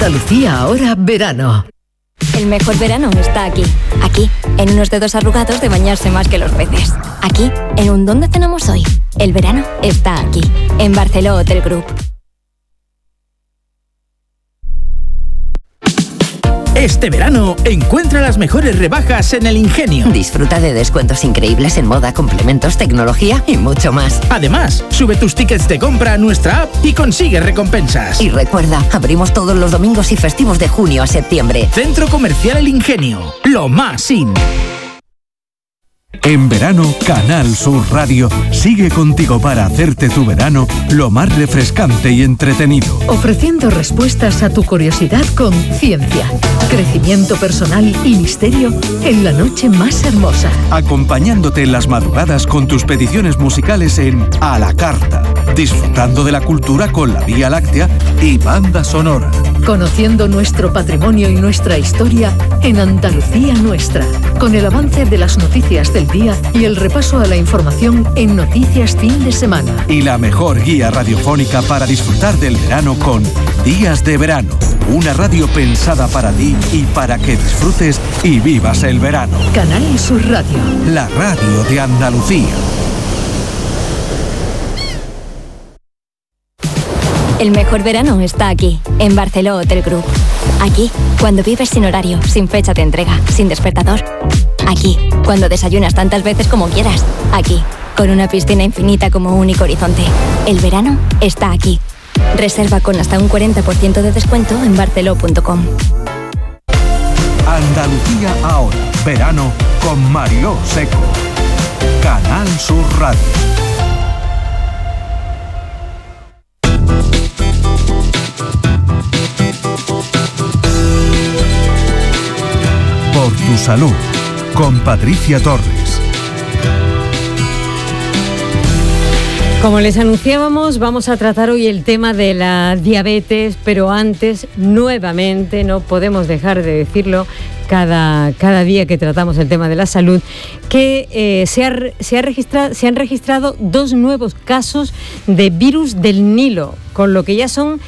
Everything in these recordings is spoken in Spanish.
Andalucía ahora verano. El mejor verano está aquí. Aquí, en unos dedos arrugados de bañarse más que los peces. Aquí, en un ¿dónde cenamos hoy? El verano está aquí. En Barceló Hotel Group. Este verano, encuentra las mejores rebajas en El Ingenio. Disfruta de descuentos increíbles en moda, complementos, tecnología y mucho más. Además, sube tus tickets de compra a nuestra app y consigue recompensas. Y recuerda, abrimos todos los domingos y festivos de junio a septiembre. Centro Comercial El Ingenio, lo más in. En verano, Canal Sur Radio sigue contigo para hacerte tu verano lo más refrescante y entretenido. Ofreciendo respuestas a tu curiosidad con ciencia, crecimiento personal y misterio en la noche más hermosa. Acompañándote en las madrugadas con tus peticiones musicales en A la Carta. Disfrutando de la cultura con la Vía Láctea y banda sonora. Conociendo nuestro patrimonio y nuestra historia en Andalucía Nuestra. Con el avance de las noticias del día y el repaso a la información en Noticias Fin de Semana. Y la mejor guía radiofónica para disfrutar del verano con Días de Verano. Una radio pensada para ti y para que disfrutes y vivas el verano. Canal Sur Radio. La radio de Andalucía. El mejor verano está aquí, en Barceló Hotel Group. Aquí, cuando vives sin horario, sin fecha de entrega, sin despertador. Aquí, cuando desayunas tantas veces como quieras. Aquí, con una piscina infinita como único horizonte. El verano está aquí. Reserva con hasta un 40% de descuento en barceló.com. Andalucía ahora, verano con Mariló Seco. Canal Sur Radio. Por tu salud, con Patricia Torres. Como les anunciábamos, vamos a tratar hoy el tema de la diabetes, pero antes, nuevamente, no podemos dejar de decirlo cada día que tratamos el tema de la salud, que se han registrado 2 nuevos casos de virus del Nilo, con lo que ya son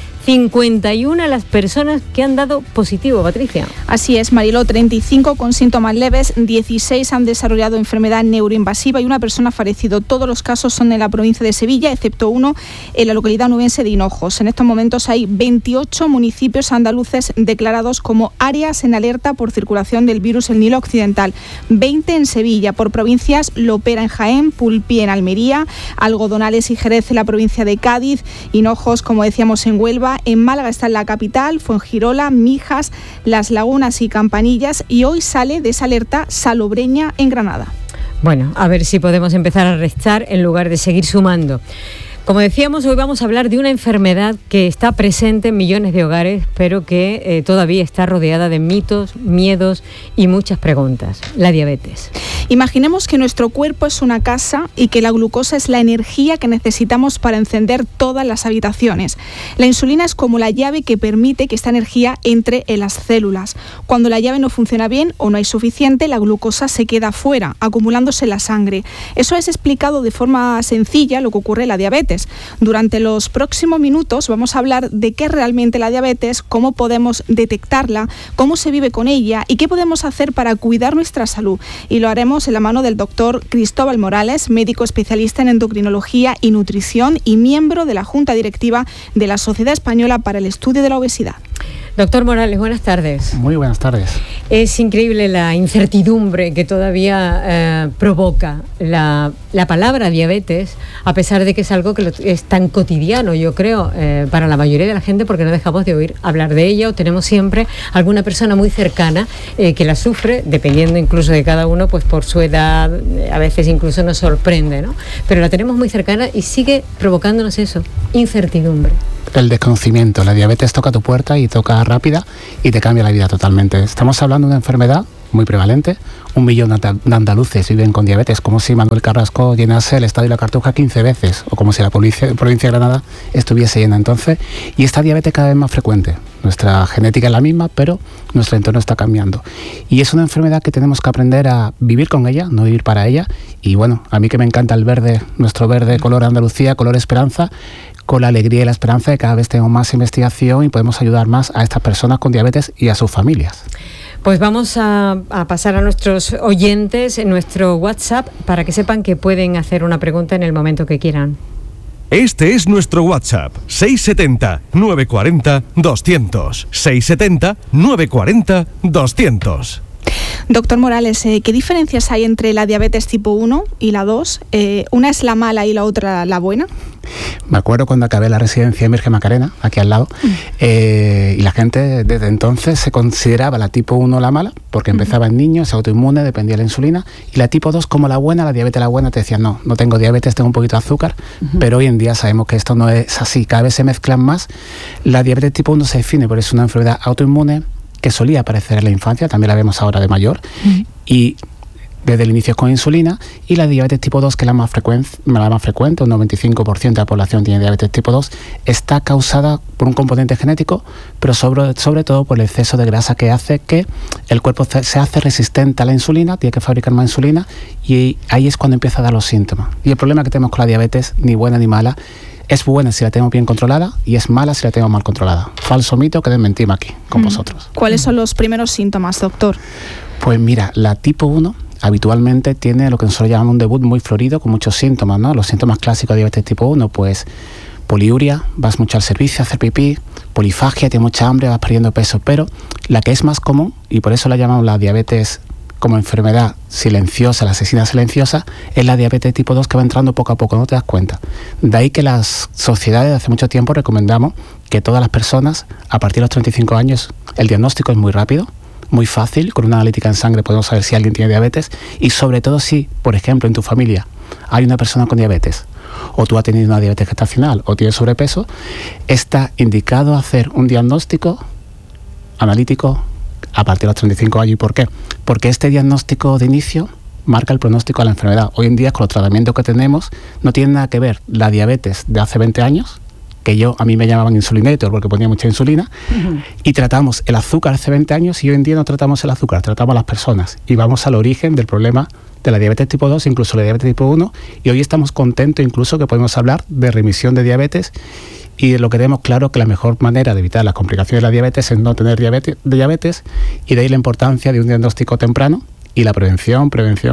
51 las personas que han dado positivo, Patricia. Así es, Mariló, 35 con síntomas leves, 16 han desarrollado enfermedad neuroinvasiva y una persona ha fallecido. Todos los casos son en la provincia de Sevilla, excepto uno en la localidad onubense de Hinojos. En estos momentos hay 28 municipios andaluces declarados como áreas en alerta por circulación del virus el Nilo Occidental. 20 en Sevilla, por provincias, Lopera en Jaén, Pulpí en Almería, Algodonales y Jerez en la provincia de Cádiz, Hinojos, como decíamos, en Huelva. En Málaga está en la capital, Fuengirola, Mijas, Las Lagunas y Campanillas, y hoy sale de esa alerta Salobreña en Granada. Bueno, a ver si podemos empezar a restar en lugar de seguir sumando. Como decíamos, hoy vamos a hablar de una enfermedad que está presente en millones de hogares, pero que todavía está rodeada de mitos, miedos y muchas preguntas. La diabetes. Imaginemos que nuestro cuerpo es una casa y que la glucosa es la energía que necesitamos para encender todas las habitaciones. La insulina es como la llave que permite que esta energía entre en las células. Cuando la llave no funciona bien o no hay suficiente, la glucosa se queda fuera, acumulándose en la sangre. Eso es explicado de forma sencilla lo que ocurre en la diabetes. Durante los próximos minutos vamos a hablar de qué es realmente la diabetes, cómo podemos detectarla, cómo se vive con ella y qué podemos hacer para cuidar nuestra salud. Y lo haremos en la mano del doctor Cristóbal Morales, médico especialista en endocrinología y nutrición y miembro de la Junta Directiva de la Sociedad Española para el Estudio de la Obesidad. Doctor Morales, buenas tardes. Muy buenas tardes. Es increíble la incertidumbre que todavía provoca la palabra diabetes, a pesar de que es algo que es tan cotidiano, yo creo, para la mayoría de la gente, porque no dejamos de oír hablar de ella o tenemos siempre alguna persona muy cercana que la sufre, dependiendo incluso de cada uno, pues por su edad, a veces incluso nos sorprende, ¿no? Pero la tenemos muy cercana y sigue provocándonos eso, incertidumbre. El desconocimiento. La diabetes toca tu puerta y toca rápida y te cambia la vida totalmente. Estamos hablando de una enfermedad muy prevalente. 1 millón de andaluces viven con diabetes, como si Manuel Carrasco llenase el Estadio La Cartuja 15 veces, o como si la provincia de Granada estuviese llena. Entonces, y esta diabetes cada vez más frecuente. Nuestra genética es la misma, pero nuestro entorno está cambiando. Y es una enfermedad que tenemos que aprender a vivir con ella, no vivir para ella. Y bueno, a mí que me encanta el verde, nuestro verde color Andalucía, color esperanza, con la alegría y la esperanza de que cada vez tenemos más investigación y podemos ayudar más a estas personas con diabetes y a sus familias. Pues vamos a pasar a nuestros oyentes en nuestro WhatsApp para que sepan que pueden hacer una pregunta en el momento que quieran. Este es nuestro WhatsApp, 670-940-200. 670-940-200. Doctor Morales, ¿qué diferencias hay entre la diabetes tipo 1 y la 2? ¿Una es la mala y la otra la buena? Me acuerdo cuando acabé la residencia en Virgen Macarena, aquí al lado, y la gente desde entonces se consideraba la tipo 1 la mala, porque empezaba en niños, autoinmune, dependía de la insulina, y la tipo 2 como la buena, la diabetes la buena, te decían, no tengo diabetes, tengo un poquito de azúcar, pero hoy en día sabemos que esto no es así, cada vez se mezclan más. La diabetes tipo 1 se define por es una enfermedad autoinmune que solía aparecer en la infancia, también la vemos ahora de mayor, y desde el inicio con insulina, y la diabetes tipo 2, que es la más frecuente, un 95% de la población tiene diabetes tipo 2, está causada por un componente genético, pero sobre todo por el exceso de grasa que hace que el cuerpo se hace resistente a la insulina, tiene que fabricar más insulina, y ahí es cuando empieza a dar los síntomas. Y el problema que tenemos con la diabetes, ni buena ni mala, es buena si la tenemos bien controlada y es mala si la tenemos mal controlada. Falso mito que desmentimos aquí con vosotros. ¿Cuáles son los primeros síntomas, doctor? Pues mira, la tipo 1 habitualmente tiene lo que nosotros llamamos un debut muy florido con muchos síntomas, ¿no? Los síntomas clásicos de diabetes tipo 1, pues poliuria, vas mucho al servicio a hacer pipí, polifagia, tienes mucha hambre, vas perdiendo peso, pero la que es más común, y por eso la llamamos la diabetes como enfermedad silenciosa, la asesina silenciosa, es la diabetes tipo 2 que va entrando poco a poco, no te das cuenta. De ahí que las sociedades de hace mucho tiempo recomendamos que todas las personas, a partir de los 35 años, el diagnóstico es muy rápido, muy fácil, con una analítica en sangre podemos saber si alguien tiene diabetes, y sobre todo si, por ejemplo, en tu familia hay una persona con diabetes, o tú has tenido una diabetes gestacional, o tienes sobrepeso, está indicado hacer un diagnóstico analítico a partir de los 35 años. ¿Y por qué? Porque este diagnóstico de inicio marca el pronóstico de la enfermedad. Hoy en día, con los tratamientos que tenemos, no tiene nada que ver la diabetes de hace 20 años, que a mí me llamaban insulinator porque ponía mucha insulina, y tratamos el azúcar hace 20 años, y hoy en día no tratamos el azúcar, tratamos a las personas, y vamos al origen del problema de la diabetes tipo 2, incluso la diabetes tipo 1, y hoy estamos contentos incluso que podemos hablar de remisión de diabetes, y lo que tenemos claro que la mejor manera de evitar las complicaciones de la diabetes es no tener diabetes, y de ahí la importancia de un diagnóstico temprano y la prevención.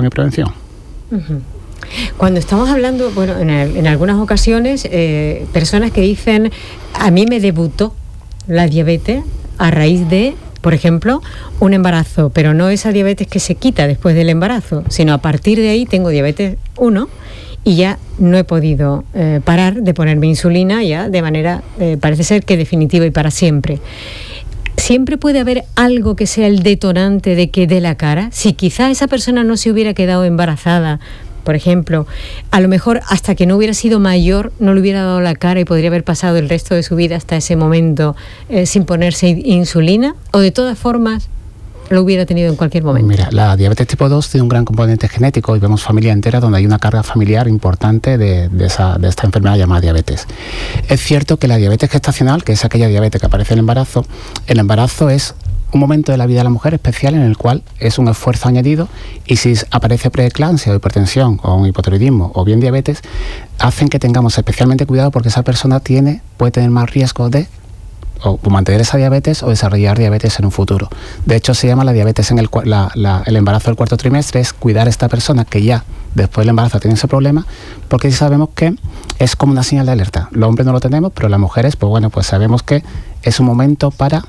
Cuando estamos hablando, bueno, en algunas ocasiones, personas que dicen, a mí me debutó la diabetes a raíz de, por ejemplo, un embarazo, pero no esa diabetes que se quita después del embarazo, sino a partir de ahí tengo diabetes 1 y ya no he podido parar de ponerme insulina ya de manera, parece ser que definitiva y para siempre. ¿Siempre puede haber algo que sea el detonante de que dé la cara? Si quizá esa persona no se hubiera quedado embarazada, por ejemplo, a lo mejor hasta que no hubiera sido mayor no le hubiera dado la cara y podría haber pasado el resto de su vida hasta ese momento sin ponerse insulina, o de todas formas lo hubiera tenido en cualquier momento. Mira, la diabetes tipo 2 tiene un gran componente genético y vemos familia entera donde hay una carga familiar importante de esta enfermedad llamada diabetes. Es cierto que la diabetes gestacional, que es aquella diabetes que aparece en el embarazo es un momento de la vida de la mujer especial en el cual es un esfuerzo añadido, y si aparece preeclampsia o hipertensión o un hipotiroidismo o bien diabetes, hacen que tengamos especialmente cuidado porque esa persona puede tener más riesgo de o mantener esa diabetes o desarrollar diabetes en un futuro. De hecho, se llama la diabetes en el embarazo del cuarto trimestre, es cuidar a esta persona que ya después del embarazo tiene ese problema, porque sabemos que es como una señal de alerta. Los hombres no lo tenemos, pero las mujeres, pues sabemos que es un momento para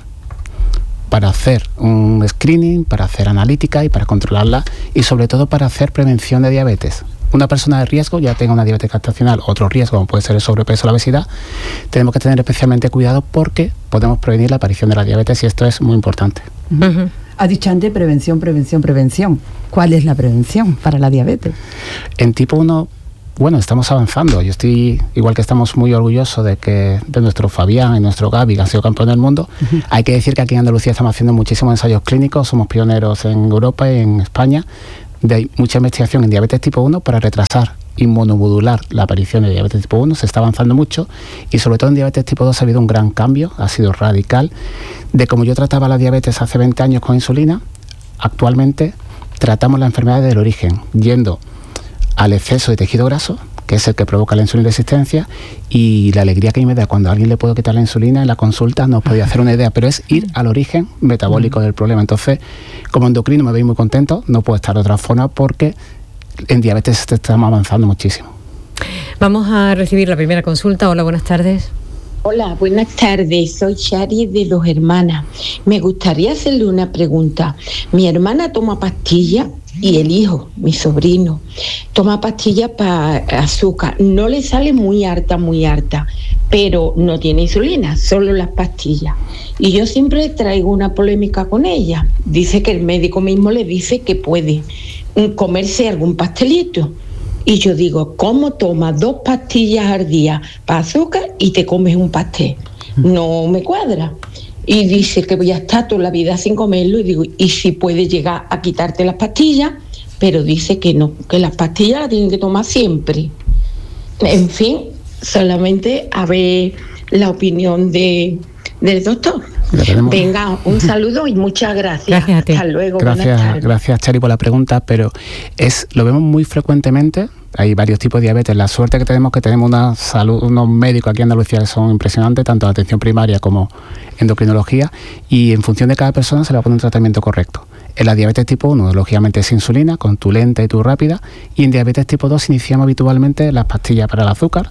hacer un screening, para hacer analítica y para controlarla, y sobre todo para hacer prevención de diabetes. Una persona de riesgo ya tenga una diabetes gestacional, otro riesgo como puede ser el sobrepeso o la obesidad, tenemos que tener especialmente cuidado porque podemos prevenir la aparición de la diabetes, y esto es muy importante. Ha dicho antes prevención. ¿Cuál es la prevención para la diabetes? En tipo 1, bueno, estamos avanzando. Yo estoy, igual que estamos muy orgullosos de nuestro Fabián y nuestro Gaby, que han sido campeones del mundo. Hay que decir que aquí en Andalucía estamos haciendo muchísimos ensayos clínicos, somos pioneros en Europa y en España. Hay mucha investigación en diabetes tipo 1 para retrasar inmunomodular la aparición de diabetes tipo 1, se está avanzando mucho, y sobre todo en diabetes tipo 2 ha habido un gran cambio, ha sido radical, de como yo trataba la diabetes hace 20 años con insulina, actualmente tratamos la enfermedad del origen, yendo al exceso de tejido graso, que es el que provoca la insulina resistencia, y la alegría que me da cuando a alguien le puedo quitar la insulina en la consulta, no os podía hacer una idea, pero es ir al origen metabólico del problema. Entonces, como endocrino me veis muy contento, no puedo estar de otra forma porque en diabetes estamos avanzando muchísimo. Vamos a recibir la primera consulta. Hola, buenas tardes. Hola, buenas tardes. Soy Shari de Los Hermanas. Me gustaría hacerle una pregunta. Mi hermana toma pastillas y el hijo, mi sobrino, toma pastillas para azúcar. No le sale muy alta, pero no tiene insulina, solo las pastillas. Y yo siempre traigo una polémica con ella. Dice que el médico mismo le dice que puede comerse algún pastelito. Y yo digo, ¿cómo tomas 2 pastillas al día para azúcar y te comes un pastel? No me cuadra. Y dice que voy a estar toda la vida sin comerlo. Y digo, ¿y si puedes llegar a quitarte las pastillas? Pero dice que no, que las pastillas las tienen que tomar siempre. En fin, solamente a ver la opinión del doctor. Venga, un saludo y muchas gracias. Gracias a ti. Hasta luego. Gracias, Chari, por la pregunta, pero lo vemos muy frecuentemente. Hay varios tipos de diabetes. La suerte que tenemos una salud, unos médicos aquí en Andalucía que son impresionantes, tanto en atención primaria como endocrinología, y en función de cada persona se le va a poner un tratamiento correcto. En la diabetes tipo 1, lógicamente es insulina, con tu lenta y tu rápida, y en diabetes tipo 2 iniciamos habitualmente las pastillas para el azúcar,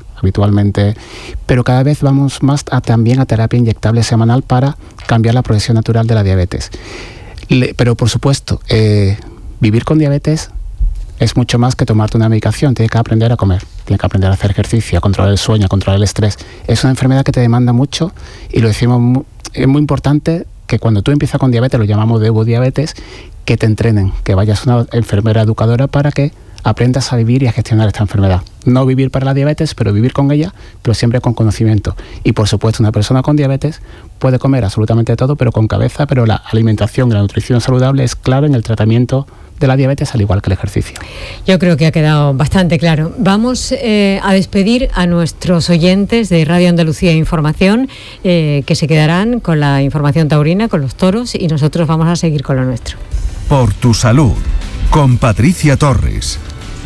pero cada vez vamos más también a terapia inyectable semanal para cambiar la progresión natural de la diabetes. Pero por supuesto, vivir con diabetes es mucho más que tomarte una medicación. Tienes que aprender a comer, tienes que aprender a hacer ejercicio, a controlar el sueño, a controlar el estrés. Es una enfermedad que te demanda mucho, y lo decimos, es muy importante que cuando tú empiezas con diabetes, lo llamamos diabetes, que te entrenen, que vayas a una enfermera educadora para que aprendas a vivir y a gestionar esta enfermedad. No vivir para la diabetes, pero vivir con ella, pero siempre con conocimiento. Y por supuesto, una persona con diabetes puede comer absolutamente todo, pero con cabeza, pero la alimentación y la nutrición saludable es clave en el tratamiento de la diabetes, al igual que el ejercicio. Yo creo que ha quedado bastante claro. Vamos a despedir a nuestros oyentes de Radio Andalucía Información, que se quedarán con la información taurina, con los toros, y nosotros vamos a seguir con lo nuestro. Por tu salud, con Patricia Torres.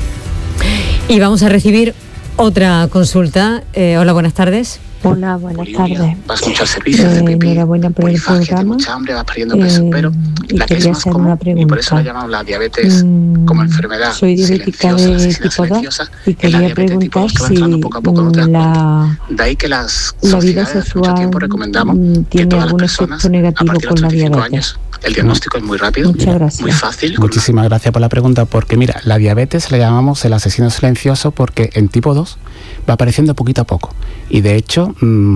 Y vamos a recibir otra consulta. Hola, buenas tardes. Hola, buenas tardes. Vas mucho al servicio de pipí, enhorabuena por el programa. Mucha hambre, vas perdiendo peso, pero la que es más común, y por eso la llamamos la diabetes como enfermedad. Soy diabética de tipo 2 y quería preguntar si de ahí que las la vida sexual tiene algún efecto negativo con la diabetes. El diagnóstico es muy rápido, muchas gracias. Muy fácil. Muchísimas gracias por la pregunta, porque mira, la diabetes le llamamos el asesino silencioso porque en tipo 2 va apareciendo poquito a poco, y de hecho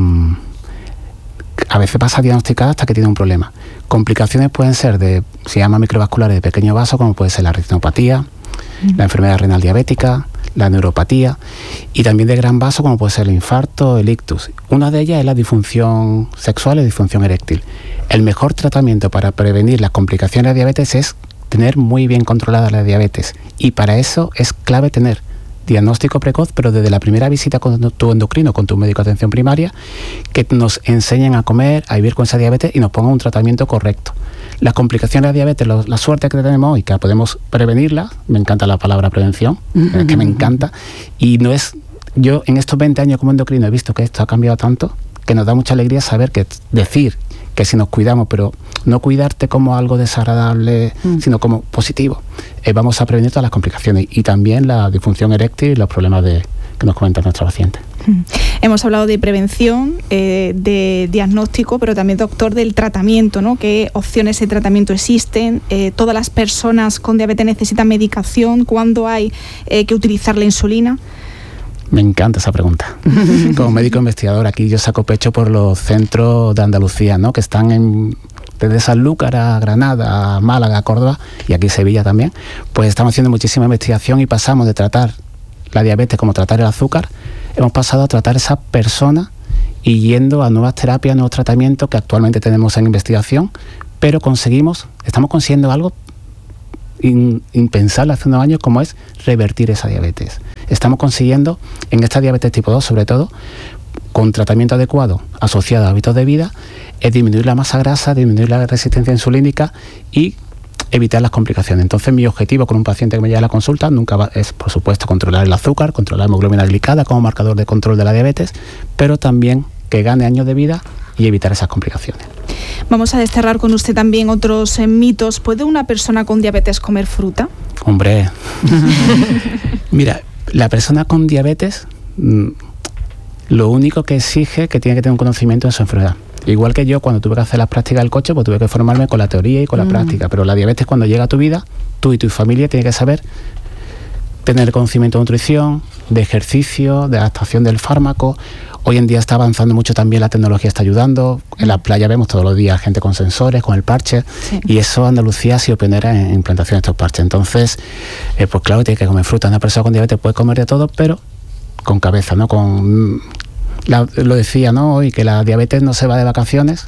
a veces pasa diagnosticada hasta que tiene un problema. Complicaciones pueden ser se llama microvasculares de pequeño vaso, como puede ser la retinopatía, la enfermedad renal diabética, la neuropatía, y también de gran vaso, como puede ser el infarto, el ictus. Una de ellas es la disfunción sexual y disfunción eréctil. El mejor tratamiento para prevenir las complicaciones de la diabetes es tener muy bien controlada la diabetes, y para eso es clave tener diagnóstico precoz, pero desde la primera visita con tu endocrino, con tu médico de atención primaria, que nos enseñen a comer, a vivir con esa diabetes y nos pongan un tratamiento correcto. Las complicaciones de la diabetes, la suerte que tenemos hoy, que podemos prevenirla, me encanta la palabra prevención, que me encanta, y yo en estos 20 años como endocrino he visto que esto ha cambiado tanto, que nos da mucha alegría saber decir que si nos cuidamos, pero no cuidarte como algo desagradable, sino como positivo, vamos a prevenir todas las complicaciones, y también la disfunción eréctil y los problemas que nos comentan nuestros pacientes. Hemos hablado de prevención, de diagnóstico, pero también, doctor, del tratamiento, ¿no? ¿Qué opciones de tratamiento existen? ¿Todas las personas con diabetes necesitan medicación? ¿Cuándo hay que utilizar la insulina? Me encanta esa pregunta. Como médico investigador, aquí yo saco pecho por los centros de Andalucía, ¿no? Que están desde Sanlúcar a Granada, a Málaga, a Córdoba, y aquí Sevilla también. Pues estamos haciendo muchísima investigación y pasamos de tratar la diabetes como tratar el azúcar, hemos pasado a tratar a esa persona y yendo a nuevas terapias, nuevos tratamientos que actualmente tenemos en investigación, pero estamos consiguiendo algo impensable hace unos años, como es revertir esa diabetes. Estamos consiguiendo, en esta diabetes tipo 2 sobre todo, con tratamiento adecuado asociado a hábitos de vida, es disminuir la masa grasa, disminuir la resistencia insulínica y evitar las complicaciones. Entonces mi objetivo con un paciente que me llega a la consulta nunca es, por supuesto, controlar el azúcar, controlar la hemoglobina glicada como marcador de control de la diabetes, pero también que gane años de vida y evitar esas complicaciones. Vamos a desterrar con usted también otros mitos. ¿Puede una persona con diabetes comer fruta? Hombre, mira, la persona con diabetes lo único que exige que tiene que tener un conocimiento de su enfermedad. Igual que yo, cuando tuve que hacer las prácticas del coche, pues tuve que formarme con la teoría y con la práctica. Pero la diabetes, cuando llega a tu vida, tú y tu familia tienen que saber tener conocimiento de nutrición, de ejercicio, de adaptación del fármaco. Hoy en día está avanzando mucho también, la tecnología está ayudando. En la playa vemos todos los días gente con sensores, con el parche, y eso Andalucía ha sido pionera en implantación de estos parches. Entonces, pues claro, tiene que comer fruta. Una persona con diabetes puede comer de todo, pero con cabeza, ¿no? Lo decía, ¿no? Hoy que la diabetes no se va de vacaciones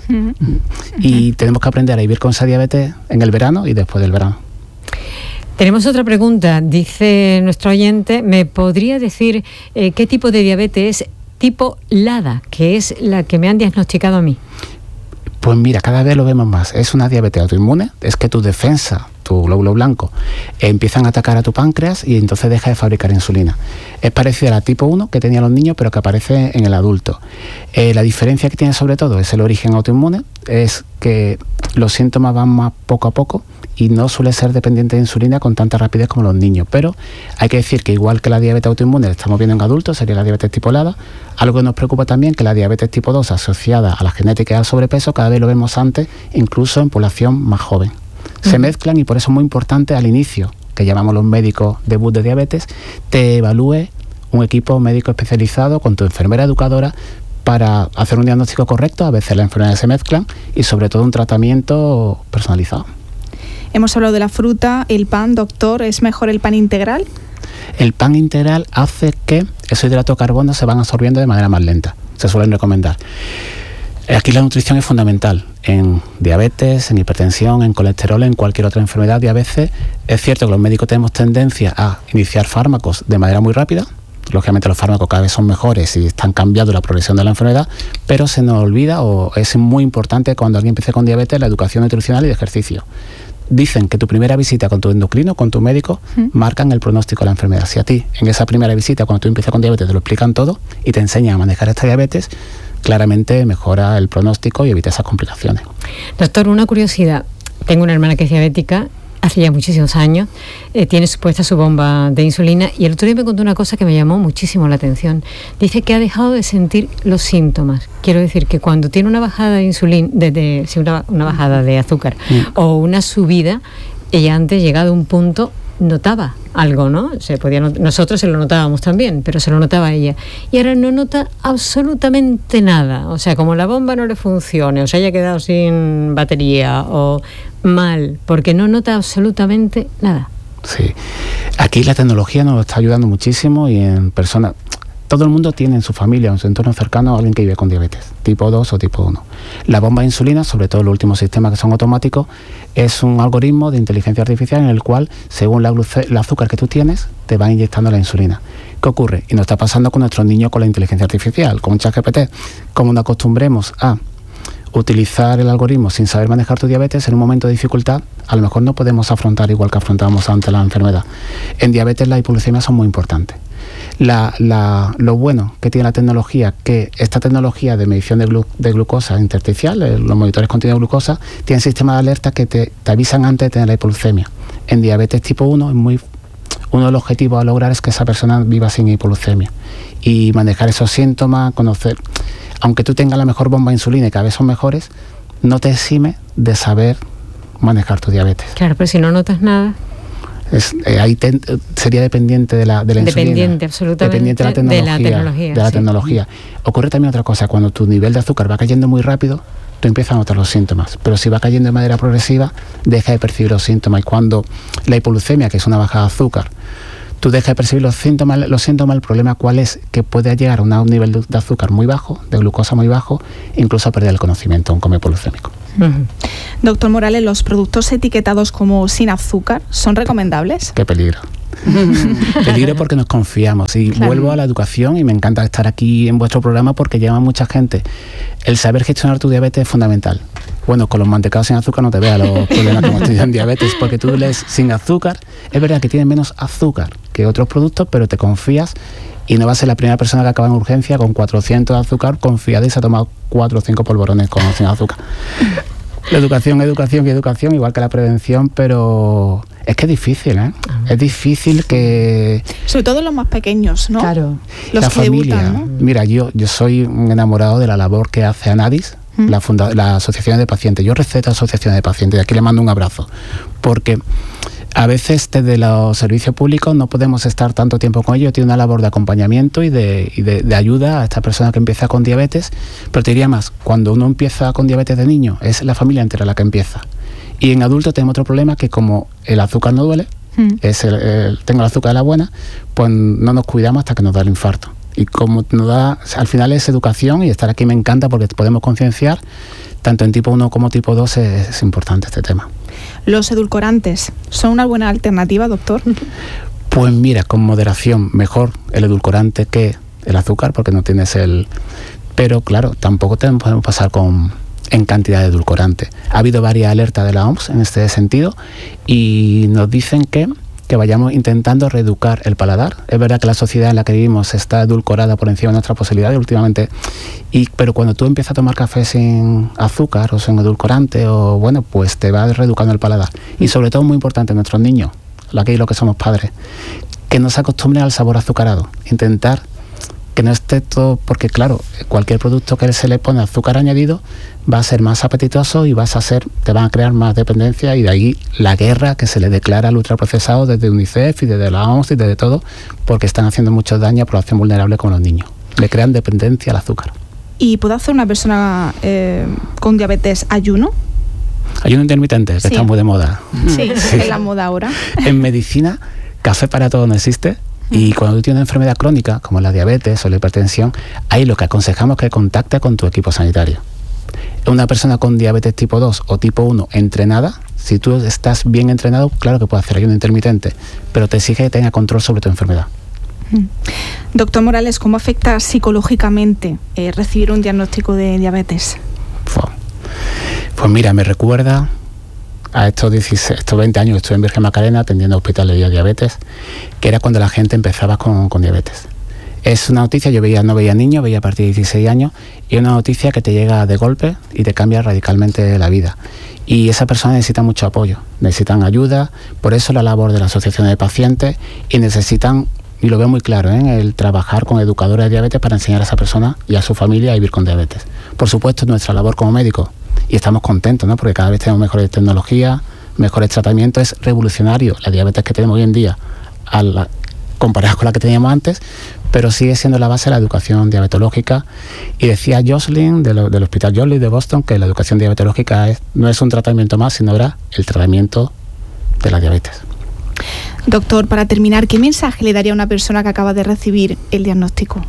y tenemos que aprender a vivir con esa diabetes en el verano y después del verano. Tenemos otra pregunta. Dice nuestro oyente, ¿me podría decir qué tipo de diabetes es tipo LADA, que es la que me han diagnosticado a mí? Pues mira, cada vez lo vemos más. Es una diabetes autoinmune, es que tu defensa, tu glóbulo blanco, empiezan a atacar a tu páncreas y entonces deja de fabricar insulina. Es parecida a la tipo 1 que tenían los niños, pero que aparece en el adulto. La diferencia que tiene sobre todo es el origen autoinmune, es que los síntomas van más poco a poco y no suele ser dependiente de insulina con tanta rapidez como los niños. Pero hay que decir que igual que la diabetes autoinmune la estamos viendo en adultos, sería la diabetes tipo LADA, algo que nos preocupa también que la diabetes tipo 2 asociada a la genética y al sobrepeso cada vez lo vemos antes, incluso en población más joven. Se mezclan y por eso es muy importante al inicio, que llamamos los médicos debut de diabetes, te evalúe un equipo médico especializado con tu enfermera educadora para hacer un diagnóstico correcto. A veces las enfermedades se mezclan y sobre todo un tratamiento personalizado. Hemos hablado de la fruta, el pan, doctor, ¿es mejor el pan integral? El pan integral hace que esos hidratos de carbono se van absorbiendo de manera más lenta, se suelen recomendar. Aquí la nutrición es fundamental, en diabetes, en hipertensión, en colesterol, en cualquier otra enfermedad. Y a veces es cierto que los médicos tenemos tendencia a iniciar fármacos de manera muy rápida. Lógicamente los fármacos cada vez son mejores y están cambiando la progresión de la enfermedad, pero se nos olvida, o es muy importante cuando alguien empiece con diabetes, la educación nutricional y de ejercicio. Dicen que tu primera visita con tu endocrino, con tu médico, marcan el pronóstico de la enfermedad. Si a ti, en esa primera visita, cuando tú empiezas con diabetes, te lo explican todo y te enseñan a manejar esta diabetes, claramente mejora el pronóstico y evita esas complicaciones. Doctor, una curiosidad. Tengo una hermana que es diabética, hace ya muchísimos años, tiene puesta su bomba de insulina y el otro día me contó una cosa que me llamó muchísimo la atención. Dice que ha dejado de sentir los síntomas. Quiero decir que cuando tiene una bajada de insulina, una bajada de azúcar o una subida, ella antes, llegado a un punto, notaba algo, ¿no? Nosotros se lo notábamos también, pero se lo notaba ella. Y ahora no nota absolutamente nada. O sea, como la bomba no le funcione, o se haya quedado sin batería o mal, porque no nota absolutamente nada. Sí. Aquí la tecnología nos está ayudando muchísimo y en personas... Todo el mundo tiene en su familia o en su entorno cercano a alguien que vive con diabetes, tipo 2 o tipo 1. La bomba de insulina, sobre todo los últimos sistemas que son automáticos, es un algoritmo de inteligencia artificial en el cual, según el azúcar que tú tienes, te va inyectando la insulina. ¿Qué ocurre? Y nos está pasando con nuestros niños con la inteligencia artificial, con ChatGPT. Como nos acostumbremos a utilizar el algoritmo sin saber manejar tu diabetes, en un momento de dificultad, a lo mejor no podemos afrontar igual que afrontábamos antes la enfermedad. En diabetes la hipoglucemia son muy importantes. Lo bueno que tiene la tecnología, que esta tecnología de medición de glucosa intersticial, los monitores continuos de glucosa, tienen sistemas de alerta que te avisan antes de tener la hipoglucemia. En diabetes tipo 1 uno de los objetivos a lograr es que esa persona viva sin hipoglucemia y manejar esos síntomas, conocer, aunque tú tengas la mejor bomba de insulina y cada vez son mejores, no te exime de saber manejar tu diabetes. Claro, pero si no notas nada... ahí sería dependiente de la insulina. Dependiente, absolutamente, dependiente de la tecnología. Ocurre también otra cosa, cuando tu nivel de azúcar va cayendo muy rápido, tú empiezas a notar los síntomas, pero si va cayendo de manera progresiva, deja de percibir los síntomas. Y cuando la hipoglucemia, que es una bajada de azúcar, tú dejas de percibir los síntomas, el problema cuál es, que puede llegar a un nivel de azúcar muy bajo, de glucosa muy bajo, incluso a perder el conocimiento, un coma hipoglucémico. Doctor Morales, ¿los productos etiquetados como sin azúcar son recomendables? Qué peligro. Peligro porque nos confiamos y vuelvo a la educación y me encanta estar aquí en vuestro programa porque llama mucha gente. El saber gestionar tu diabetes es fundamental. Bueno, con los mantecados sin azúcar no te veas los problemas que hemos tenido en diabetes, porque tú lees sin azúcar, es verdad que tiene menos azúcar que otros productos, pero te confías y no vas a ser la primera persona que acaba en urgencia con 400 de azúcar, confiada y se ha tomado 4 o 5 polvorones sin azúcar. La educación, igual que la prevención, pero es que es difícil, ¿eh? Es difícil que... Sobre todo los más pequeños, ¿no? Claro. Los la que familia, debutan, ¿no? Mira, yo soy un enamorado de la labor que hace ANADIS, la Asociación de Pacientes. Yo receto a Asociaciones de Pacientes y aquí le mando un abrazo, porque a veces desde los servicios públicos no podemos estar tanto tiempo con ellos. Tiene una labor de acompañamiento y de ayuda a esta persona que empieza con diabetes, pero te diría más, cuando uno empieza con diabetes de niño, es la familia entera la que empieza. Y en adultos tenemos otro problema, que como el azúcar no duele, tengo la azúcar de la buena, pues no nos cuidamos hasta que nos da el infarto. Y como nos da, al final es educación, y estar aquí me encanta porque podemos concienciar, tanto en tipo 1 como tipo 2 es importante este tema. ¿Los edulcorantes son una buena alternativa, doctor? Pues mira, con moderación, mejor el edulcorante que el azúcar, porque no tienes el... Pero claro, tampoco podemos pasar en cantidad de edulcorante. Ha habido varias alertas de la OMS en este sentido y nos dicen que vayamos intentando reeducar el paladar. Es verdad que la sociedad en la que vivimos está edulcorada por encima de nuestras posibilidades últimamente, pero cuando tú empiezas a tomar café sin azúcar o sin edulcorante, pues te va reeducando el paladar. Y sobre todo, muy importante, nuestros niños, aquí lo que somos padres, que no se acostumbren al sabor azucarado. Intentar que no esté todo, porque claro, cualquier producto que se le pone azúcar añadido va a ser más apetitoso y te van a crear más dependencia, y de ahí la guerra que se le declara al ultraprocesado desde UNICEF y desde la OMS y desde todo, porque están haciendo mucho daño a población vulnerable como los niños. Le crean dependencia al azúcar. ¿Y puede hacer una persona con diabetes ayuno? Ayuno intermitente, que está muy de moda. Sí, es la moda ahora. En medicina, café para todo no existe. Y cuando tú tienes una enfermedad crónica, como la diabetes o la hipertensión, ahí lo que aconsejamos es que contacte con tu equipo sanitario. Una persona con diabetes tipo 2 o tipo 1 entrenada, si tú estás bien entrenado, claro que puedes hacer ayuno intermitente, pero te exige que tenga control sobre tu enfermedad. Doctor Morales, ¿cómo afecta psicológicamente recibir un diagnóstico de diabetes? Pues mira, me recuerda a estos 20 años que estuve en Virgen Macarena atendiendo hospitales de diabetes, que era cuando la gente empezaba con diabetes. Es una noticia, yo no veía niños, veía a partir de 16 años, y es una noticia que te llega de golpe y te cambia radicalmente la vida. Y esa persona necesita mucho apoyo, necesitan ayuda, por eso la labor de la Asociación de Pacientes, y necesitan, y lo veo muy claro, el trabajar con educadores de diabetes para enseñar a esa persona y a su familia a vivir con diabetes. Por supuesto, nuestra labor como médicos, y estamos contentos, ¿no? Porque cada vez tenemos mejores tecnologías, mejores tratamientos. Es revolucionario la diabetes que tenemos hoy en día comparada con la que teníamos antes, pero sigue siendo la base de la educación diabetológica. Y decía Jocelyn del Hospital Joslin de Boston que la educación diabetológica no es un tratamiento más, sino era el tratamiento de la diabetes. Doctor, para terminar, ¿qué mensaje le daría a una persona que acaba de recibir el diagnóstico?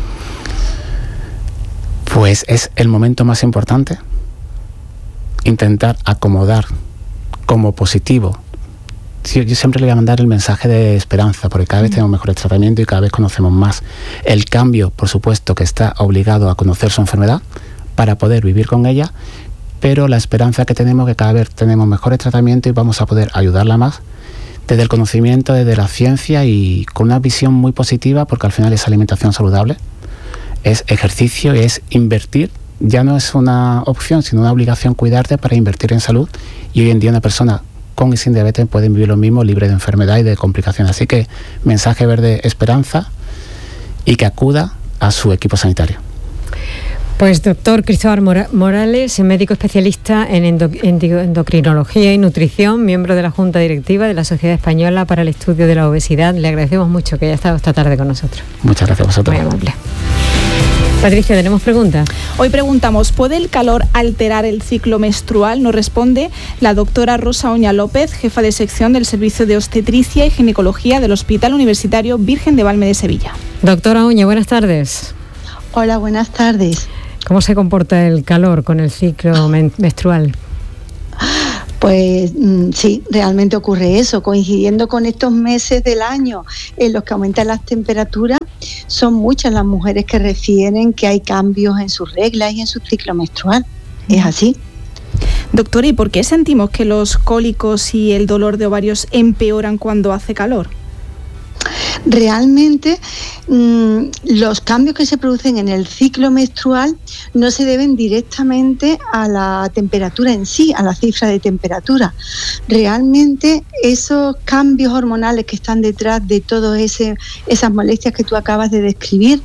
Pues es el momento más importante. Intentar acomodar como positivo. Yo siempre le voy a mandar el mensaje de esperanza, porque cada vez tenemos mejores tratamientos y cada vez conocemos más. El cambio, por supuesto, que está obligado a conocer su enfermedad para poder vivir con ella, pero la esperanza que tenemos que cada vez tenemos mejores tratamientos y vamos a poder ayudarla más desde el conocimiento, desde la ciencia, y con una visión muy positiva, porque al final es alimentación saludable, es ejercicio y es invertir. Ya no es una opción, sino una obligación cuidarte para invertir en salud, y hoy en día una persona con y sin diabetes puede vivir lo mismo, libre de enfermedad y de complicaciones. Así que mensaje verde, esperanza, y que acuda a su equipo sanitario. Pues doctor Cristóbal Morales, médico especialista en endocrinología y nutrición, miembro de la Junta Directiva de la Sociedad Española para el Estudio de la Obesidad. Le agradecemos mucho que haya estado esta tarde con nosotros. Muchas gracias a vosotros. Muy amable. Patricia, ¿tenemos preguntas? Hoy preguntamos, ¿puede el calor alterar el ciclo menstrual? Nos responde la doctora Rosa Oña López, jefa de sección del Servicio de Obstetricia y Ginecología del Hospital Universitario Virgen de Valme de Sevilla. Doctora Oña, buenas tardes. Hola, buenas tardes. ¿Cómo se comporta el calor con el ciclo menstrual? Pues sí, realmente ocurre eso, coincidiendo con estos meses del año en los que aumentan las temperaturas. Son muchas las mujeres que refieren que hay cambios en sus reglas y en su ciclo menstrual. ¿Es así? Doctora, ¿y por qué sentimos que los cólicos y el dolor de ovarios empeoran cuando hace calor? Realmente los cambios que se producen en el ciclo menstrual no se deben directamente a la temperatura en sí, a la cifra de temperatura. Realmente esos cambios hormonales que están detrás de todas esas molestias que tú acabas de describir,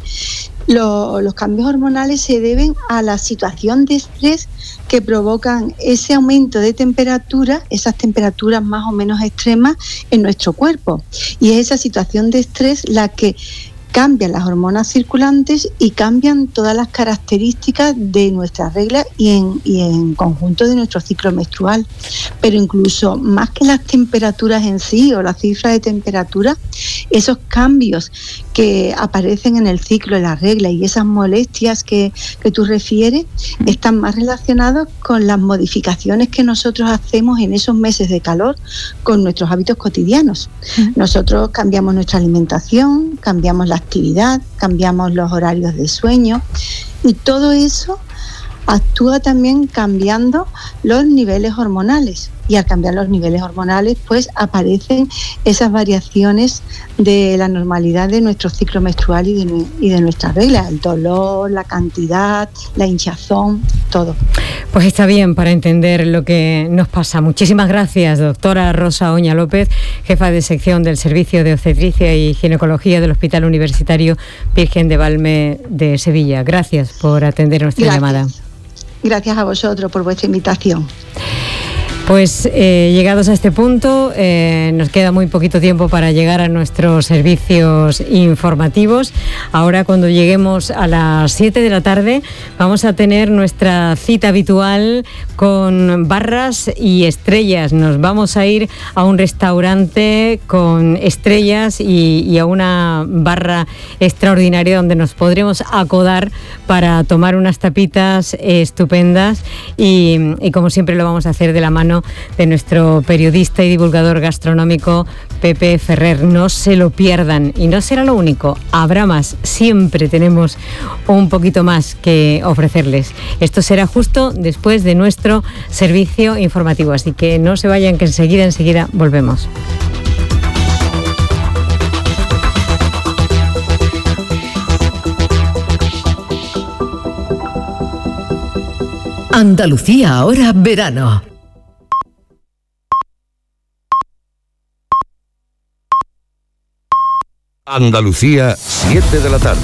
los cambios hormonales se deben a la situación de estrés que provocan ese aumento de temperatura, esas temperaturas más o menos extremas en nuestro cuerpo. Y es esa situación de estrés la que cambian las hormonas circulantes y cambian todas las características de nuestras reglas y en conjunto de nuestro ciclo menstrual. Pero incluso más que las temperaturas en sí o la cifra de temperatura, esos cambios que aparecen en el ciclo de la regla y esas molestias que tú refieres están más relacionados con las modificaciones que nosotros hacemos en esos meses de calor con nuestros hábitos cotidianos. Nosotros cambiamos nuestra alimentación, cambiamos la actividad, cambiamos los horarios de sueño y todo eso actúa también cambiando los niveles hormonales, y al cambiar los niveles hormonales pues aparecen esas variaciones de la normalidad de nuestro ciclo menstrual y de nuestras reglas, el dolor, la cantidad, la hinchazón, todo. Pues está bien para entender lo que nos pasa. Muchísimas gracias, doctora Rosa Oña López, jefa de sección del Servicio de Obstetricia y Ginecología del Hospital Universitario Virgen del Valme de Sevilla. Gracias por atender nuestra llamada. Gracias a vosotros por vuestra invitación. Pues llegados a este punto, nos queda muy poquito tiempo para llegar a nuestros servicios informativos. Ahora, cuando lleguemos a las 7 de la tarde, vamos a tener nuestra cita habitual con barras y estrellas. Nos vamos a ir a un restaurante con estrellas y a una barra extraordinaria donde nos podremos acodar para tomar unas tapitas estupendas y como siempre lo vamos a hacer de la mano de nuestro periodista y divulgador gastronómico Pepe Ferrer. No se lo pierdan, y no será lo único, habrá más, siempre tenemos un poquito más que ofrecerles. Esto será justo después de nuestro servicio informativo, así que no se vayan, que enseguida volvemos. Andalucía ahora verano. Andalucía, 7 de la tarde.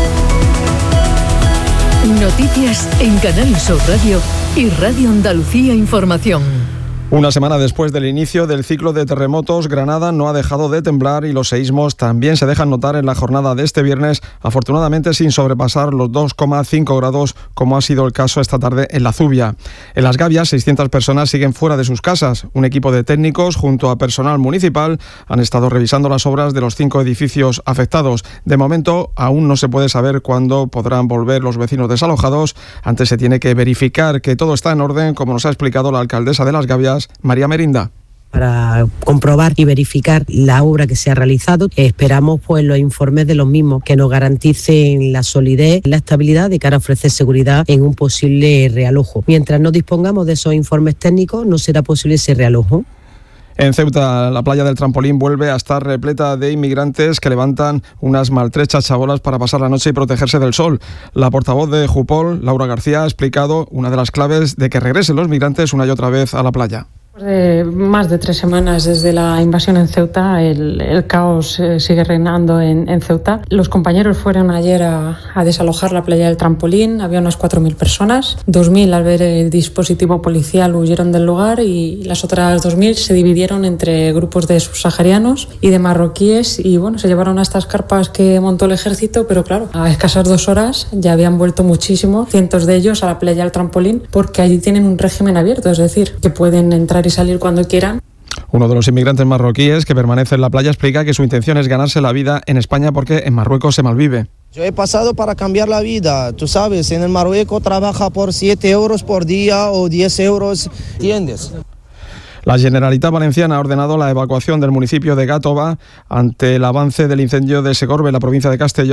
Noticias en Canal Sur Radio y Radio Andalucía Información. Una semana después del inicio del ciclo de terremotos, Granada no ha dejado de temblar y los seísmos también se dejan notar en la jornada de este viernes, afortunadamente sin sobrepasar los 2,5 grados, como ha sido el caso esta tarde en La Zubia. En Las Gavias, 600 personas siguen fuera de sus casas. Un equipo de técnicos, junto a personal municipal, han estado revisando las obras de los 5 edificios afectados. De momento, aún no se puede saber cuándo podrán volver los vecinos desalojados. Antes se tiene que verificar que todo está en orden, como nos ha explicado la alcaldesa de Las Gavias, María Merinda. Para comprobar y verificar la obra que se ha realizado, esperamos pues los informes de los mismos que nos garanticen la solidez, la estabilidad de cara a ofrecer seguridad en un posible realojo. Mientras no dispongamos de esos informes técnicos, no será posible ese realojo. En Ceuta, la playa del Trampolín vuelve a estar repleta de inmigrantes que levantan unas maltrechas chabolas para pasar la noche y protegerse del sol. La portavoz de Jupol, Laura García, ha explicado una de las claves de que regresen los migrantes una y otra vez a la playa. Más de 3 semanas desde la invasión en Ceuta, el caos sigue reinando en Ceuta. Los compañeros fueron ayer a desalojar la playa del Trampolín, había unas 4.000 personas, 2.000 al ver el dispositivo policial huyeron del lugar y las otras 2.000 se dividieron entre grupos de subsaharianos y de marroquíes y bueno, se llevaron a estas carpas que montó el ejército, pero claro, a escasas 2 horas ya habían vuelto muchísimos, cientos de ellos a la playa del Trampolín porque allí tienen un régimen abierto, es decir, que pueden entrar y salir cuando quieran. Uno de los inmigrantes marroquíes que permanece en la playa explica que su intención es ganarse la vida en España porque en Marruecos se malvive. Yo he pasado para cambiar la vida, tú sabes, en el Marruecos trabaja por 7 euros por día o 10 euros, ¿entiendes? La Generalitat Valenciana ha ordenado la evacuación del municipio de Gàtova ante el avance del incendio de Segorbe, en la provincia de Castellón.